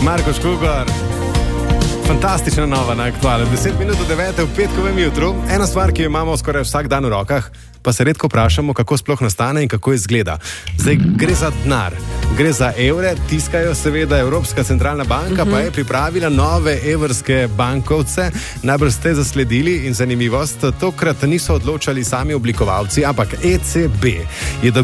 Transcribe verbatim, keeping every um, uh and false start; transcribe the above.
Marko Škugor. Fantastična nova na Aktualu. Deset minut do devete v petkovem jutru. Ena stvar, ki jo imamo skoraj vsak dan v rokah, pa se redko vprašamo, kako sploh nastane in kako izgleda. Zdaj gre za denar, gre za evre, tiskajo seveda Evropska centralna banka, uh-huh. pa je pripravila nove evrske bankovce. Najbolj ste zasledili in zanimivost, tokrat niso odločali sami oblikovalci, ampak E C B je